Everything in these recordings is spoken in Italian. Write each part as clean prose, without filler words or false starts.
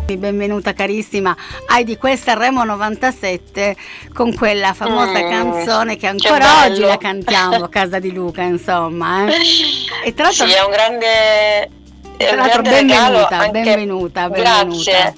Benvenuta carissima, hai di quel Sanremo 97 con quella famosa canzone che ancora oggi la cantiamo a casa di Luca, insomma. E tra l'altro, sì, è un grande, benvenuta, benvenuta. Grazie.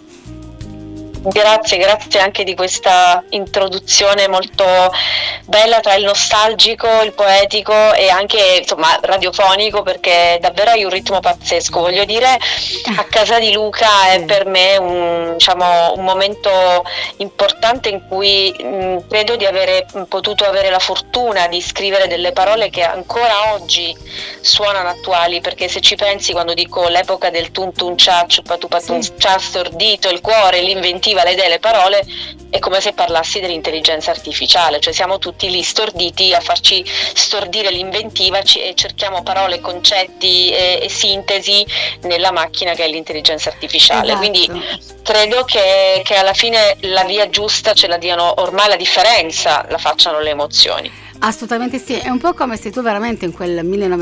Grazie anche di questa introduzione molto bella tra il nostalgico, il poetico e anche insomma radiofonico, perché davvero hai un ritmo pazzesco. Voglio dire, a casa di Luca è per me un momento importante in cui credo di avere potuto avere la fortuna di scrivere delle parole che ancora oggi suonano attuali, perché se ci pensi, quando dico l'epoca del tun tun cia ciupatu patun cia stordito, il cuore, l'inventiva, le idee, le parole, è come se parlassi dell'intelligenza artificiale, cioè siamo tutti lì storditi a farci stordire l'inventiva e cerchiamo parole, concetti e sintesi nella macchina che è l'intelligenza artificiale. Esatto. Quindi credo che alla fine la via giusta ce la diano, ormai la differenza la facciano le emozioni. Assolutamente sì, è un po' come se tu veramente in quel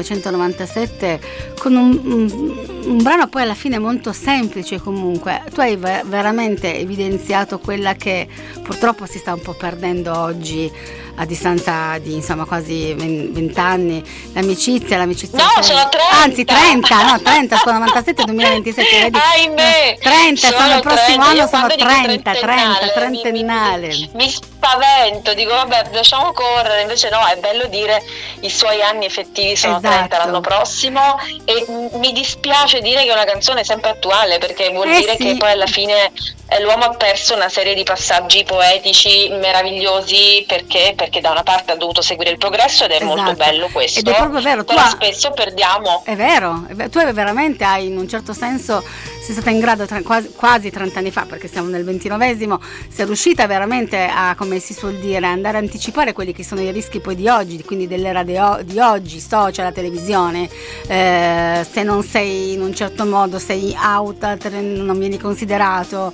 1997 con un brano poi alla fine molto semplice, comunque tu hai veramente evidenziato quella che purtroppo si sta un po' perdendo oggi a distanza di insomma quasi 20 anni, l'amicizia no, sono 30, anzi 30 sono 97 2027, vedi? Ahimè, 30 sono il prossimo anno, sono 30 trentennale. Mi spavento, dico vabbè, lasciamo correre, invece no, è bello dire i suoi anni effettivi sono 30 l'anno prossimo, e mi dispiace dire che è una canzone sempre attuale, perché vuol dire che poi alla fine l'uomo ha perso una serie di passaggi poetici meravigliosi, perché da una parte ha dovuto seguire il progresso, ed è molto bello questo, ed è proprio vero, però spesso perdiamo. È vero, tu veramente hai, in un certo senso sei stata in grado quasi 30 anni fa, perché siamo nel 29esimo, sei riuscita veramente a, come si suol dire, andare a anticipare quelli che sono i rischi poi di oggi, quindi dell'era di oggi, social, la televisione, se non sei in un certo modo, sei out, non vieni considerato,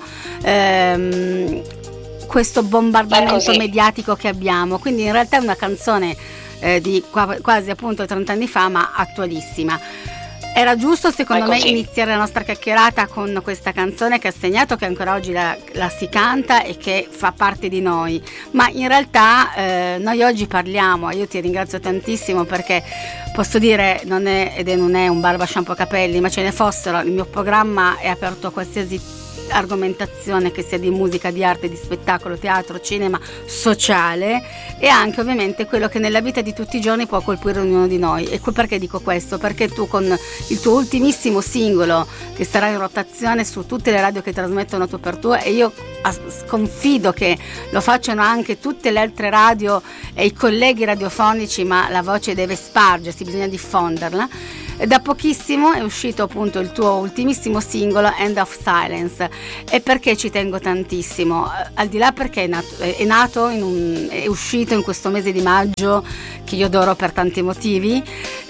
questo bombardamento mediatico che abbiamo. Quindi in realtà è una canzone di quasi appunto 30 anni fa, ma attualissima. Era giusto secondo me iniziare la nostra chiacchierata con questa canzone che ha segnato, che ancora oggi la si canta e che fa parte di noi, ma in realtà noi oggi parliamo, io ti ringrazio tantissimo, perché posso dire non è un barba shampoo capelli, ma ce ne fossero, il mio programma è aperto a qualsiasi argomentazione, che sia di musica, di arte, di spettacolo, teatro, cinema, sociale, e anche ovviamente quello che nella vita di tutti i giorni può colpire ognuno di noi. E perché dico questo? Perché tu con il tuo ultimissimo singolo, che sarà in rotazione su tutte le radio che trasmettono Tu per Tu, e io confido che lo facciano anche tutte le altre radio e i colleghi radiofonici, ma la voce deve spargersi, bisogna diffonderla. Da pochissimo è uscito appunto il tuo ultimissimo singolo, End of Silence. E perché ci tengo tantissimo? Al di là perché è uscito in questo mese di maggio, che io adoro per tanti motivi,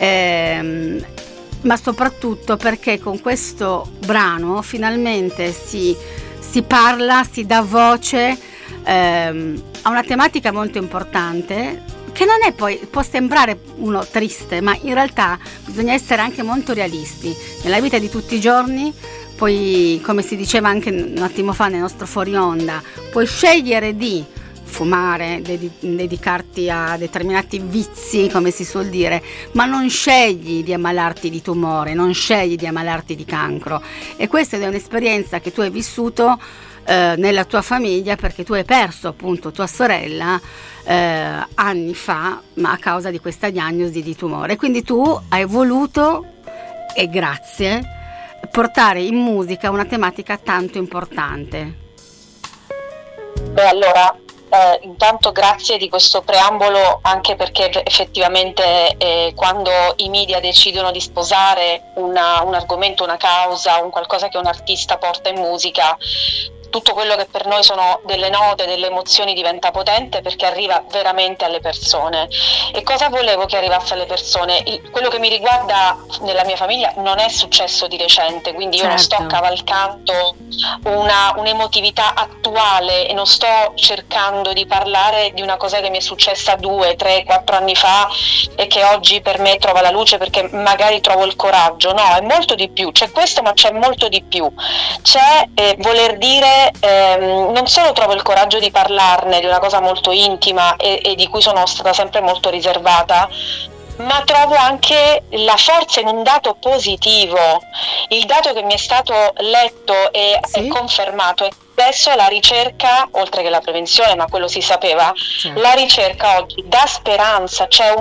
ma soprattutto perché con questo brano finalmente si parla, si dà voce a una tematica molto importante, che non è, poi può sembrare uno triste, ma in realtà bisogna essere anche molto realisti nella vita di tutti i giorni. Poi, come si diceva anche un attimo fa nel nostro fuori onda, puoi scegliere di fumare, dedicarti a determinati vizi, come si suol dire, ma non scegli di ammalarti di tumore, non scegli di ammalarti di cancro. E questa è un'esperienza che tu hai vissuto nella tua famiglia, perché tu hai perso appunto tua sorella anni fa, ma a causa di questa diagnosi di tumore. Quindi tu hai voluto, e grazie, portare in musica una tematica tanto importante. Allora, intanto grazie di questo preambolo, anche perché effettivamente quando i media decidono di sposare un argomento, una causa, un qualcosa che un artista porta in musica, tutto quello che per noi sono delle note, delle emozioni diventa potente perché arriva veramente alle persone. E cosa volevo che arrivasse alle persone? Quello che mi riguarda nella mia famiglia non è successo di recente, quindi io non sto cavalcando un'emotività attuale e non sto cercando di parlare di una cosa che mi è successa 2, 3, 4 anni fa e che oggi per me trova la luce perché magari trovo il coraggio. No, è molto di più, c'è questo ma c'è molto di più, c'è voler dire non solo trovo il coraggio di parlarne di una cosa molto intima e di cui sono stata sempre molto riservata, ma trovo anche la forza in un dato positivo. Il dato che mi è stato letto e confermato è che adesso la ricerca, oltre che la prevenzione, ma quello si sapeva, la ricerca oggi dà speranza, c'è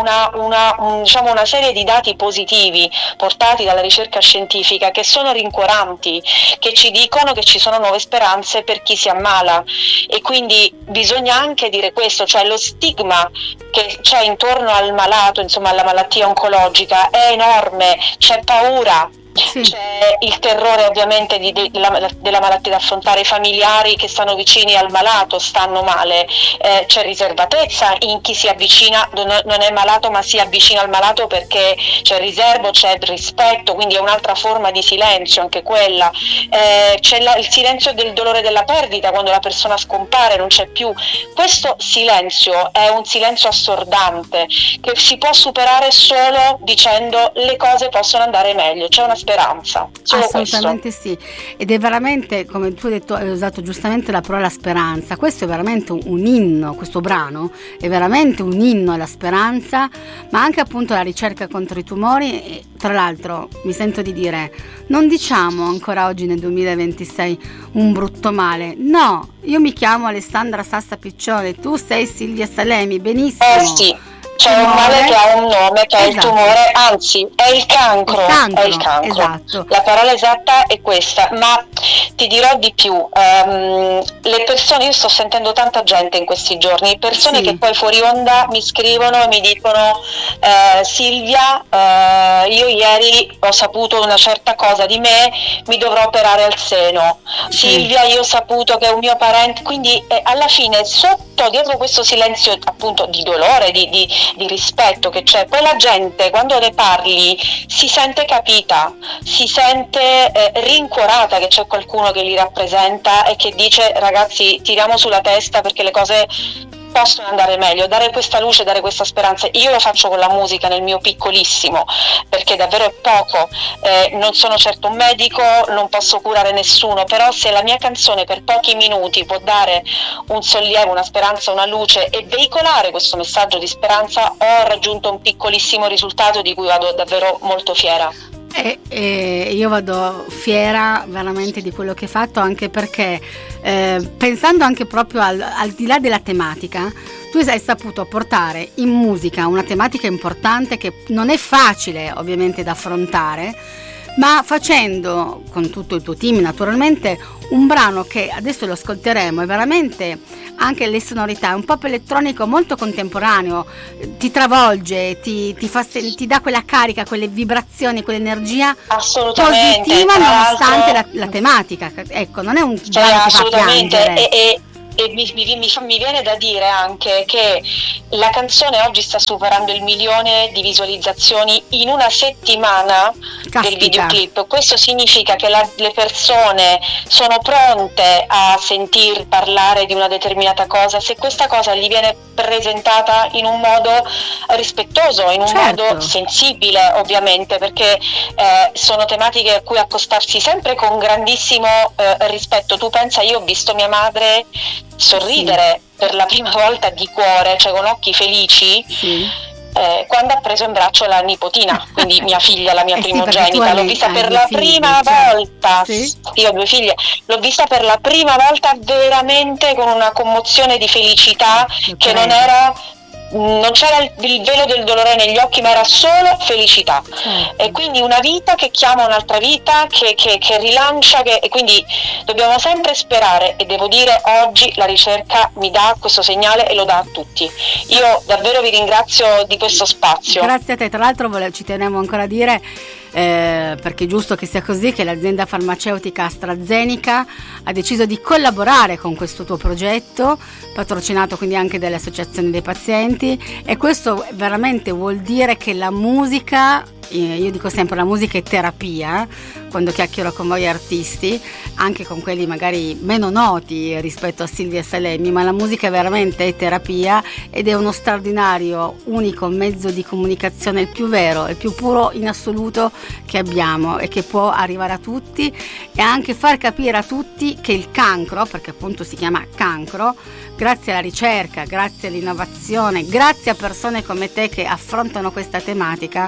una serie di dati positivi portati dalla ricerca scientifica che sono rincuoranti, che ci dicono che ci sono nuove speranze per chi si ammala, e quindi bisogna anche dire questo, cioè lo stigma che c'è intorno al malato, insomma alla malattia oncologica è enorme, c'è paura. C'è il terrore ovviamente della malattia da affrontare, i familiari che stanno vicini al malato stanno male, c'è riservatezza in chi si avvicina, non è malato ma si avvicina al malato perché c'è riservo, c'è rispetto, quindi è un'altra forma di silenzio anche quella, c'è il silenzio del dolore della perdita quando la persona scompare, non c'è più. Questo silenzio è un silenzio assordante che si può superare solo dicendo le cose possono andare meglio, c'è una speranza. Assolutamente questo. Sì, ed è veramente, come tu hai detto, hai usato giustamente la parola speranza. Questo è veramente un inno, questo brano è veramente un inno alla speranza, ma anche appunto alla ricerca contro i tumori. E, tra l'altro, mi sento di dire, non diciamo ancora oggi nel 2026 un brutto male. No, io mi chiamo Alessandra Sassa Piccione, tu sei Silvia Salemi, benissimo. Sì. C'è un male che ha un nome, che è il tumore, anzi è il cancro. È il cancro. Esatto. La parola esatta è questa, ma ti dirò di più, le persone, io sto sentendo tanta gente in questi giorni, persone che poi fuori onda mi scrivono e mi dicono Silvia, io ieri ho saputo una certa cosa di me, mi dovrò operare al seno. Silvia, io ho saputo che è un mio parente, quindi alla fine dietro questo silenzio appunto di dolore, di rispetto che c'è, poi la gente quando ne parli si sente capita, si sente rincuorata che c'è qualcuno che li rappresenta e che dice ragazzi tiriamo sulla testa perché le cose possono andare meglio, dare questa luce, dare questa speranza. Io lo faccio con la musica nel mio piccolissimo perché davvero è poco, non sono certo un medico, non posso curare nessuno, però se la mia canzone per pochi minuti può dare un sollievo, una speranza, una luce e veicolare questo messaggio di speranza, ho raggiunto un piccolissimo risultato di cui vado davvero molto fiera. Io vado fiera veramente di quello che hai fatto, anche perché pensando anche proprio al di là della tematica, tu hai saputo portare in musica una tematica importante che non è facile ovviamente da affrontare, ma facendo con tutto il tuo team naturalmente un brano che adesso lo ascolteremo, è veramente anche le sonorità, un pop elettronico molto contemporaneo, ti travolge, ti dà quella carica, quelle vibrazioni, quell'energia positiva nonostante la tematica. Ecco, non è un brano che fa piangere. E mi viene da dire anche che la canzone oggi sta superando il 1 milione di visualizzazioni in una settimana del videoclip. Questo significa che le persone sono pronte a sentir parlare di una determinata cosa se questa cosa gli viene presentata in un modo rispettoso, in un modo sensibile ovviamente, perché sono tematiche a cui accostarsi sempre con grandissimo rispetto. Tu pensa, io ho visto mia madre sorridere per la prima volta di cuore, cioè con occhi felici, quando ha preso in braccio la nipotina, quindi mia figlia, la mia primogenita. L'ho vista per la prima volta, io ho 2 figlie, l'ho vista per la prima volta veramente con una commozione di felicità che non c'era il velo del dolore negli occhi, ma era solo felicità. E quindi una vita che chiama un'altra vita, che rilancia, e quindi dobbiamo sempre sperare, e devo dire oggi la ricerca mi dà questo segnale e lo dà a tutti. Io davvero vi ringrazio di questo spazio. Grazie a te, tra l'altro ci tenevo ancora a dire perché è giusto che sia così, che l'azienda farmaceutica AstraZeneca ha deciso di collaborare con questo tuo progetto, patrocinato quindi anche dalle associazioni dei pazienti, e questo veramente vuol dire che la musica, io dico sempre la musica è terapia, quando chiacchiero con voi artisti, anche con quelli magari meno noti rispetto a Silvia Salemi, ma la musica veramente è terapia ed è uno straordinario, unico mezzo di comunicazione, il più vero, il più puro in assoluto che abbiamo e che può arrivare a tutti, e anche far capire a tutti che il cancro, perché appunto si chiama cancro, grazie alla ricerca, grazie all'innovazione, grazie a persone come te che affrontano questa tematica,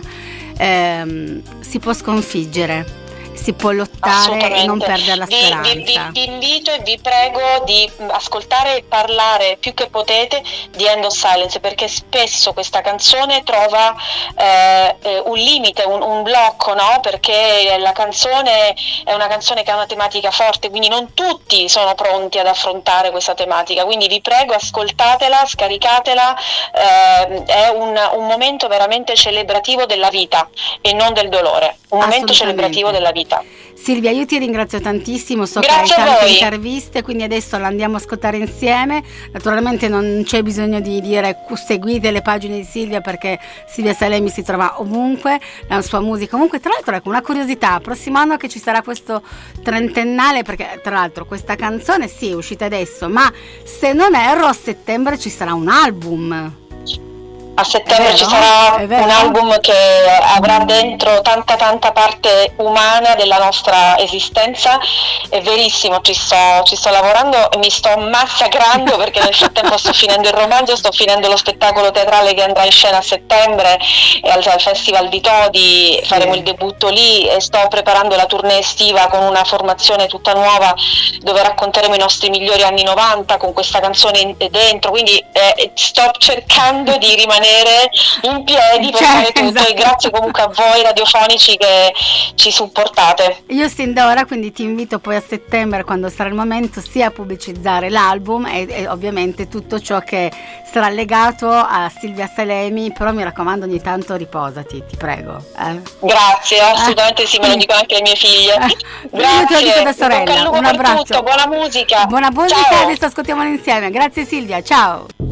si può sconfiggere, si può lottare e non perdere la speranza. Vi invito e vi prego di ascoltare e parlare più che potete di End of Silence, perché spesso questa canzone trova un limite, un blocco, no? Perché la canzone è una canzone che ha una tematica forte, quindi non tutti sono pronti ad affrontare questa tematica, quindi vi prego, ascoltatela, scaricatela, è un momento veramente celebrativo della vita e non del dolore, un momento celebrativo della vita. Silvia, io ti ringrazio tantissimo, so Grazie che hai tante a voi. interviste, quindi adesso la andiamo a ascoltare insieme. Naturalmente non c'è bisogno di dire seguite le pagine di Silvia, perché Silvia Salemi si trova ovunque, la sua musica ovunque. Tra l'altro, ecco, una curiosità, prossimo anno che ci sarà questo trentennale, perché tra l'altro questa canzone sì è uscita adesso, ma se non erro a settembre ci sarà un album. A settembre ci sarà un album che avrà dentro tanta parte umana della nostra esistenza. È verissimo, ci sto lavorando e mi sto massacrando, perché nel frattempo sto finendo il romanzo, sto finendo lo spettacolo teatrale che andrà in scena a settembre e al Festival di Todi, faremo il debutto lì, e sto preparando la tournée estiva con una formazione tutta nuova dove racconteremo i nostri migliori anni 90 con questa canzone dentro, quindi sto cercando di rimanere in piedi per fare tutto, esatto. E grazie comunque a voi radiofonici che ci supportate. Io sin da ora quindi ti invito poi a settembre, quando sarà il momento, sia a pubblicizzare l'album e ovviamente tutto ciò che sarà legato a Silvia Salemi, però mi raccomando ogni tanto riposati, ti prego. Grazie, assolutamente sì, me lo dico anche alle mie figlie. Grazie, io te lo dico da sorella, un abbraccio. Tutto, buona musica. Buona musica, ciao. Adesso ascoltiamola insieme. Grazie Silvia, ciao.